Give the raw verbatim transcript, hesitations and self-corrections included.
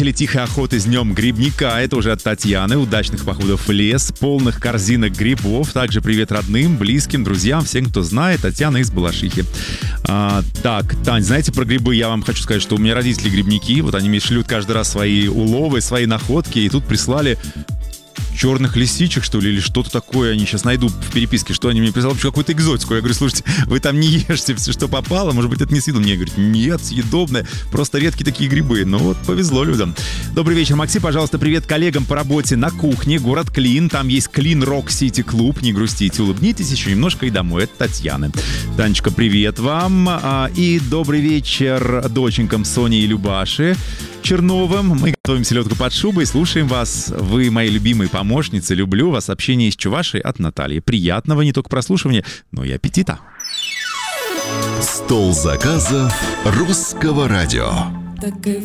любители тихой охоты с днем грибника. Это уже от Татьяны. Удачных походов в лес, полных корзинок грибов. Также привет родным, близким, друзьям, всем, кто знает. Татьяна из Балашихи. А, так, Тань, знаете про грибы? Я вам хочу сказать, что у меня родители грибники. Вот они мне шлют каждый раз свои уловы, свои находки. И тут прислали черных лисичек, что ли, или что-то такое. Они сейчас найду в переписке, что они мне прислали, какую-то экзотику. Я говорю, слушайте, вы там не ешьте все, что попало, может быть, это не съедобно. Мне говорят, нет, съедобное, просто редкие такие грибы. Ну вот, повезло людям. Добрый вечер, Максим, пожалуйста, привет коллегам по работе на кухне, город Клин, там есть Клин Рок Сити Клуб, не грустите, улыбнитесь еще немножко и домой. Это Татьяна. Танечка, привет вам. И добрый вечер доченькам Соне и Любаше Черновым. Мы готовим селедку под шубой, слушаем вас. Вы мои любимые помощницы. Люблю вас. Общение из Чувашии от Натальи. Приятного не только прослушивания, но и аппетита. Стол заказов русского радио.